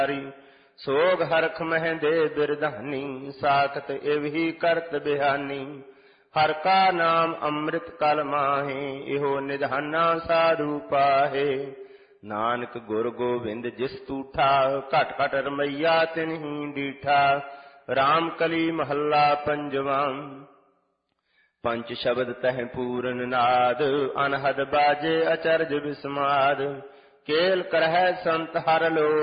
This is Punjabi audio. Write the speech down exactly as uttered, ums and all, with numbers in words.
ਸੋਗ ਹਰਖ ਮਹਿ ਦੇ ਬਿਰਧਾਨੀ, ਸਾਖਤ ਇਵਹੀ ਕਰਤ ਬਿਹਾਨੀ। ਹਰ ਕਾ ਨਾਮ ਅੰਮ੍ਰਿਤ ਕਲ ਮਾਹੇ, ਇਹੋ ਨਿਧਾਨਾ ਸਾਧੂ ਪਾਹੇ। ਨਾਨਕ ਗੁਰ ਗੋਬਿੰਦ ਜਿਸ ਤੂਠਾ, ਘਟ ਘਟ ਰਮਈਆ ਤਿਨਹੀ ਡੀਠਾ। ਰਾਮ ਕਲੀ ਮਹੱਲਾ ਪੰਜਵਾਂ। ਪੰਚ ਸ਼ਬਦ ਤਹਿ ਪੂਰਨ ਨਾਦ, ਅਨਹਦ ਬਾਜੇ ਅਚਰਜ ਬਿਸਮਾਦ। ਕੇਲ ਕਰਹਿ ਸੰਤ ਹਰ ਲੋ